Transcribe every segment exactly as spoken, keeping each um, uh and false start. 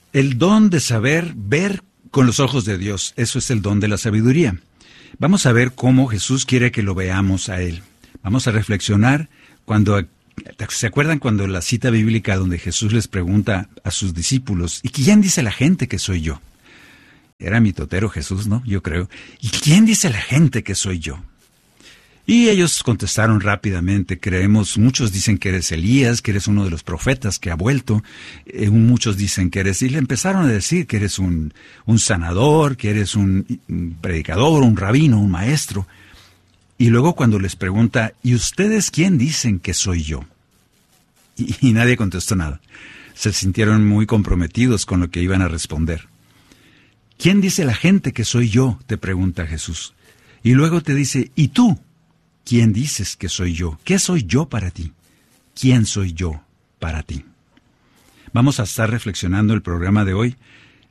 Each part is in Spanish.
El don de saber ver con los ojos de Dios, eso es el don de la sabiduría. Vamos a ver cómo Jesús quiere que lo veamos a Él. Vamos a reflexionar cuando, ¿se acuerdan cuando la cita bíblica donde Jesús les pregunta a sus discípulos, ¿y quién dice la gente que soy yo? Era mitotero Jesús, ¿no? Yo creo. ¿Y quién dice la gente que soy yo? Y ellos contestaron rápidamente, creemos, muchos dicen que eres Elías, que eres uno de los profetas que ha vuelto, eh, muchos dicen que eres, y le empezaron a decir que eres un, un sanador, que eres un, un predicador, un rabino, un maestro. Y luego cuando les pregunta, ¿y ustedes quién dicen que soy yo? Y, y nadie contestó nada. Se sintieron muy comprometidos con lo que iban a responder. ¿Quién dice la gente que soy yo?, te pregunta Jesús. Y luego te dice, ¿y tú? ¿Quién dices que soy yo? ¿Qué soy yo para ti? ¿Quién soy yo para ti? Vamos a estar reflexionando el programa de hoy.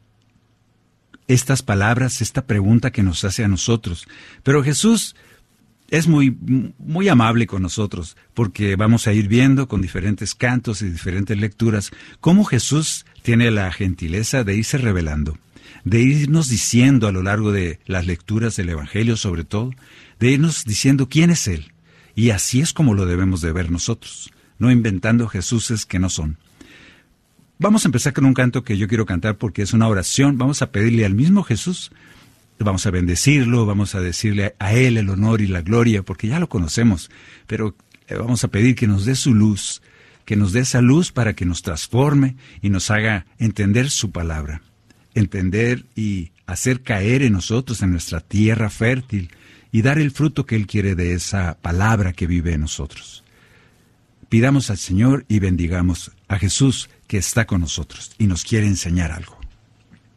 Estas palabras, esta pregunta que nos hace a nosotros. Pero Jesús es muy, muy amable con nosotros, porque vamos a ir viendo con diferentes cantos y diferentes lecturas cómo Jesús tiene la gentileza de irse revelando, de irnos diciendo a lo largo de las lecturas del Evangelio sobre todo, de irnos diciendo quién es Él. Y así es como lo debemos de ver nosotros, no inventando Jesuses que no son. Vamos a empezar con un canto que yo quiero cantar porque es una oración. Vamos a pedirle al mismo Jesús, vamos a bendecirlo, vamos a decirle a Él el honor y la gloria, porque ya lo conocemos, pero vamos a pedir que nos dé su luz, que nos dé esa luz para que nos transforme y nos haga entender su palabra, entender y hacer caer en nosotros, en nuestra tierra fértil, y dar el fruto que Él quiere de esa palabra que vive en nosotros. Pidamos al Señor y bendigamos a Jesús que está con nosotros y nos quiere enseñar algo.